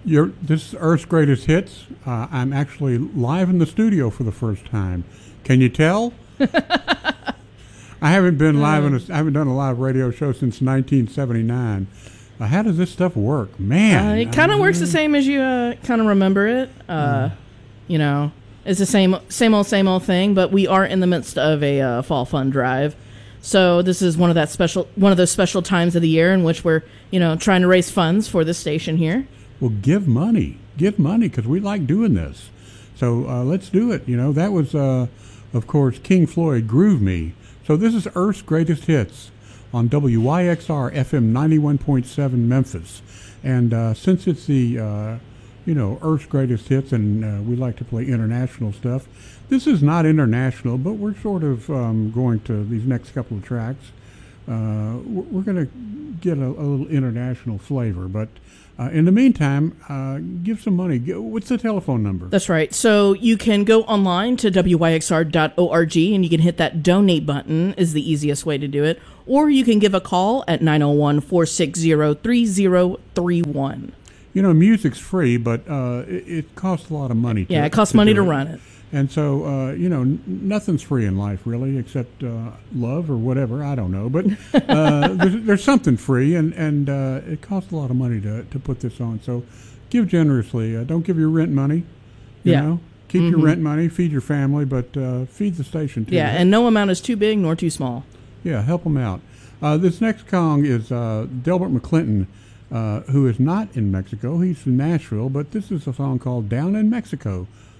This is Earth's Greatest Hits. I'm actually live in the studio for the first time. Can you tell? I haven't been I haven't done a live radio show since 1979. How does this stuff work, man? It kind of works the same as you kind of remember it. You know, it's the same old thing. But we are in the midst of a fall fund drive. So this is one of those special times of the year in which we're, trying to raise funds for this station here. Well, give money, because we like doing this. So let's do it. That was, of course, King Floyd, Groove Me. So this is Earth's Greatest Hits on WYXR FM 91.7 Memphis. And since it's the, Earth's Greatest Hits, and we like to play international stuff, this is not international, but we're sort of going to these next couple of tracks. We're going to get a little international flavor. But in the meantime, give some money. What's the telephone number? That's right. So you can go online to wyxr.org, and you can hit that donate button is the easiest way to do it. Or you can give a call at 901-460-3031. Music's free, but it costs a lot of money. It costs money to run it. And so, nothing's free in life, really, except love or whatever. I don't know. But there's something free, and it costs a lot of money to put this on. So give generously. Don't give your rent money. You know? Keep your rent money, feed your family, but feed the station, too. Yeah, and no amount is too big nor too small. Yeah, help them out. This next song is Delbert McClinton, who is not in Mexico. He's in Nashville, but this is a song called Down in Mexico